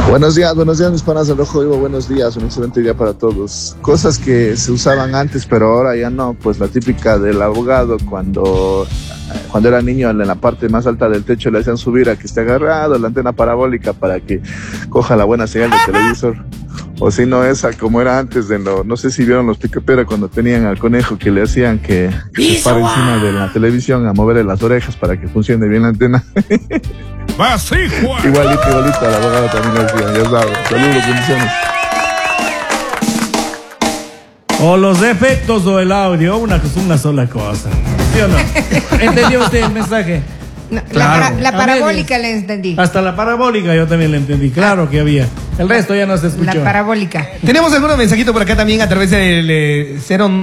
Buenos días mis panas del Rojo Vivo, buenos días, un excelente día para todos. Cosas que se usaban antes, pero ahora ya no, pues la típica del abogado cuando era niño, en la parte más alta del techo le hacían subir a que esté agarrado la antena parabólica para que coja la buena señal del televisor. O si no, esa como era antes no sé si vieron los Picapera cuando tenían al conejo que le hacían que se pare encima de la televisión a moverle las orejas para que funcione bien la antena. Igualito al abogado también le hacían, ya sabes. Saludos, bendiciones. O los efectos o el audio, una sola cosa. ¿Sí o no? ¿Entendió usted el mensaje? No, claro. la parabólica le entendí. Hasta la parabólica yo también le entendí, claro que había. El resto ya no se escuchó. La parabólica. Tenemos algunos mensajitos por acá también a través del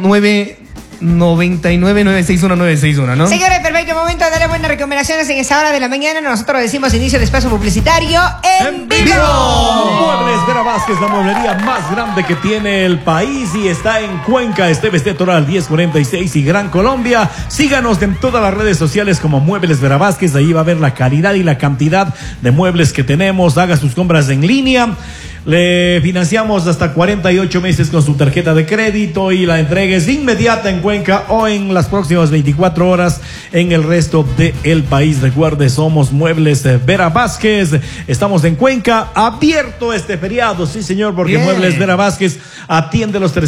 0999961961, ¿no? Señores, perfecto momento de darle buenas recomendaciones en esta hora de la mañana. Nosotros decimos inicio de espacio publicitario en vivo. Muebles Vera Vázquez, la mueblería más grande que tiene el país y está en Cuenca, Esteves de Toral 1046 y Gran Colombia. Síganos en todas las redes sociales como Muebles Vera Vázquez. Ahí va a ver la calidad y la cantidad de muebles que tenemos. Haga sus compras en línea. Le financiamos hasta 48 meses con su tarjeta de crédito y la entrega es inmediata en Cuenca o en las próximas 24 horas en el resto del país. Recuerde, somos Muebles Vera Vázquez. Estamos en Cuenca, abierto este feriado, sí señor, porque bien. Muebles Vera Vázquez atiende los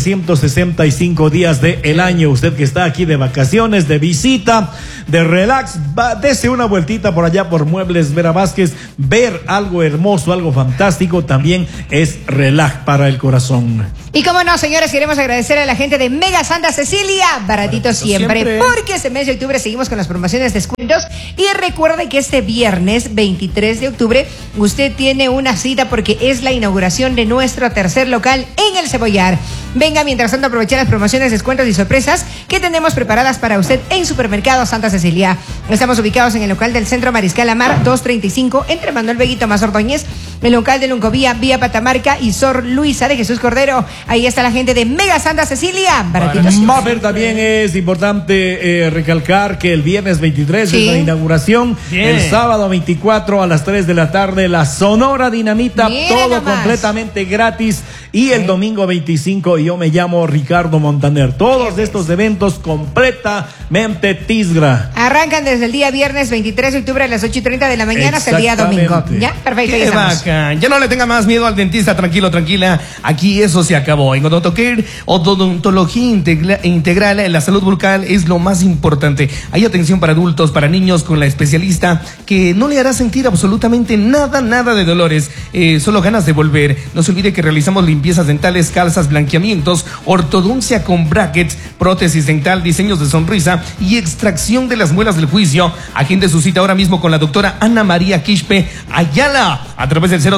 365 días del año. Usted que está aquí de vacaciones, de visita, de relax, dese una vueltita por allá por Muebles Vera Vázquez. Ver algo hermoso, algo fantástico también es relaj para el corazón. Y como no, señores, queremos agradecer a la gente de Mega Santa Cecilia, baratito siempre, porque este mes de octubre seguimos con las promociones de descuentos. Y recuerde que este viernes 23 de octubre usted tiene una cita porque es la inauguración de nuestro tercer local en El Cebollar. Venga, mientras tanto, aprovechar las promociones, descuentos y sorpresas que tenemos preparadas para usted en Supermercado Santa Cecilia. Estamos ubicados en el local del Centro Mariscal Amar 235 entre Manuel Beguito Más Ordóñez, el local de Luncovía, Vía Patamarca y Sor Luisa de Jesús Cordero. Ahí está la gente de Mega Santa Cecilia. Mafer, también es importante recalcar que el viernes 23 es la inauguración. Bien. El sábado 24 a las 3 de la tarde la Sonora Dinamita. Mira todo nomás. Completamente gratis. Y el domingo 25 yo me llamo Ricardo Montaner. Todos estos eventos completamente Tisgra. Arrancan desde el día viernes 23 de octubre a las 8:30 de la mañana hasta el día domingo. ¿Ya? Perfecto. Qué bacán. Ya no le tenga más miedo al dentista, tranquilo, tranquila. Aquí eso se acabó. En Odontocare, odontología integral, la salud bucal es lo más importante. Hay atención para adultos, para niños, con la especialista que no le hará sentir absolutamente nada de dolores, solo ganas de volver. No se olvide que realizamos limpiezas dentales, calzas, blanqueamientos, ortodoncia con brackets, prótesis dental, diseños de sonrisa y extracción de las muelas del juicio. Agende su cita ahora mismo con la doctora Ana María Quispe Ayala a través del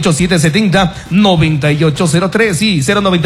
098-770-9803. Sí,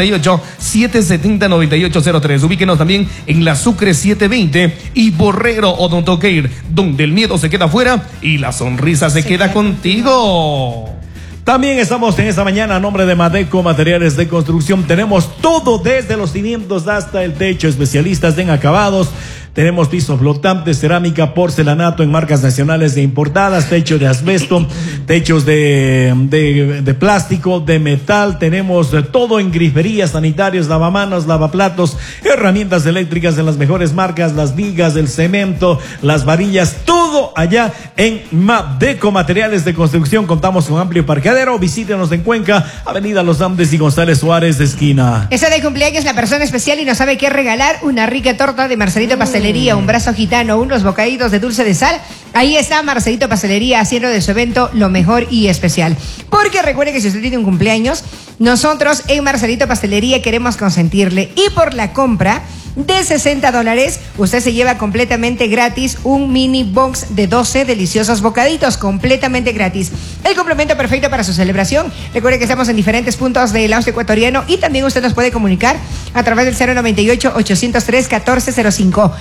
098-770-9803. Ubíquenos también en la Sucre 720 y Borrero Odontocare, donde el miedo se queda afuera y la sonrisa se queda contigo. También estamos en esta mañana a nombre de Madeco Materiales de Construcción. Tenemos todo desde los cimientos hasta el techo, especialistas en acabados. Tenemos pisos flotantes, cerámica, porcelanato en marcas nacionales e importadas, techo de asbesto, techos de plástico, de metal. Tenemos todo en griferías, sanitarios, lavamanos, lavaplatos, herramientas eléctricas de las mejores marcas, las vigas, el cemento, las varillas, todo allá en Madeco Materiales de Construcción. Contamos con amplio parqueadero. Visítenos en Cuenca, Avenida Los Andes y González Suárez de esquina. Está de cumpleaños la persona especial y no sabe qué regalar. Una rica torta de Marcelito Pastelería, un brazo gitano, unos bocaditos de dulce de sal. Ahí está Marcelito Pastelería haciendo de su evento lo mejor y especial. Porque recuerde que si usted tiene un cumpleaños, nosotros en Marcelito Pastelería queremos consentirle. Y por la compra de $60, usted se lleva completamente gratis un mini box de 12 deliciosos bocaditos, completamente gratis. El complemento perfecto para su celebración. Recuerde que estamos en diferentes puntos del Austria ecuatoriano y también usted nos puede comunicar a través del 098-803-1405.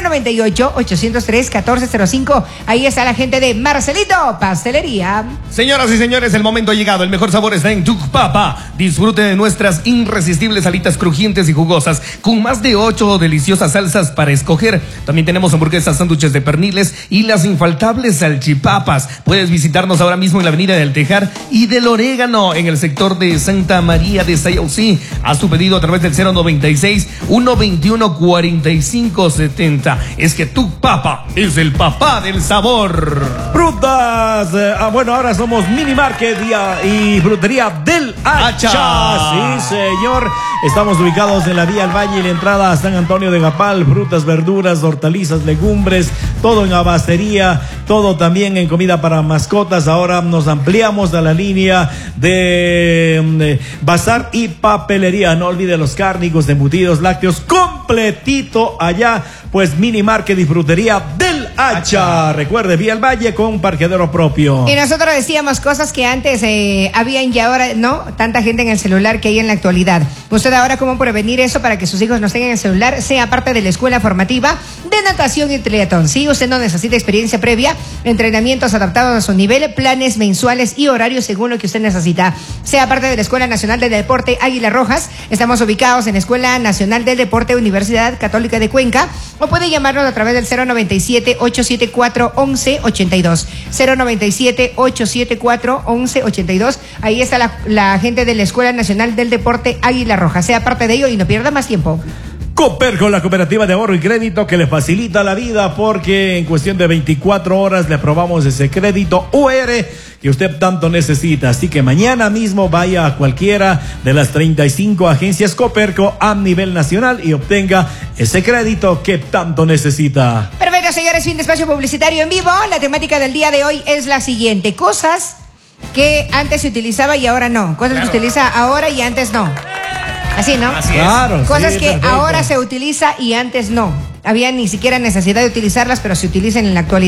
098-803-1405. Ahí está la gente de Marcelito Pastelería. Señoras y señores, el momento ha llegado. El mejor sabor está en Tucpapa. Disfrute de nuestras irresistibles alitas crujientes y jugosas con más de 8 deliciosas salsas para escoger. También tenemos hamburguesas, sándwiches de perniles y las infaltables salchipapas. Puedes visitarnos ahora mismo en la avenida del Tejar y del Orégano en el sector de Santa María de Sayausí. Haz tu pedido a través del 096-121-4570. Es que Tucpapa es el papá del sabor. Frutas. Bueno, ahora somos Mini Market y Frutería del Hacha. Sí, señor. Estamos ubicados en la vía al Valle y la entrada a San Antonio de Gapal. Frutas, verduras, hortalizas, legumbres, todo en abastería, todo también en comida para mascotas. Ahora nos ampliamos a la línea de bazar y papelería. No olvide los cárnicos, embutidos, lácteos, completito allá. Pues Mini Market y Frutería del Hacha. Recuerde, vía al Valle con parqueadero propio. Y nosotros decíamos cosas que antes habían y ahora no, tanta gente en el celular que hay en la actualidad. Usted ahora, ¿cómo prevenir eso para que sus hijos no estén en el celular? Sea parte de la escuela formativa de natación y triatlón. Si usted no necesita experiencia previa, entrenamientos adaptados a su nivel, planes mensuales y horarios según lo que usted necesita. Sea parte de la Escuela Nacional del Deporte Águilas Rojas. Estamos ubicados en la Escuela Nacional del Deporte Universidad Católica de Cuenca. O puede llamarnos a través del 097-874-1182. 097-874-1182. Ahí está la gente de la Escuela Nacional del Deporte Águila Roja. Sea parte de ello y no pierda más tiempo. Coperco, la cooperativa de ahorro y crédito que le facilita la vida, porque en cuestión de 24 horas le aprobamos ese crédito UR que usted tanto necesita. Así que mañana mismo vaya a cualquiera de las 35 agencias Coperco a nivel nacional y obtenga ese crédito que tanto necesita. Perfecto, señores, fin de espacio publicitario en vivo. La temática del día de hoy es la siguiente: cosas que antes se utilizaba y ahora no. Cosas que se utiliza ahora y antes no. Así, ¿no? Así es. Claro. Cosas sí, que perfecto. ahora se utiliza y antes no. Había ni siquiera necesidad de utilizarlas, pero se utilizan en la actualidad.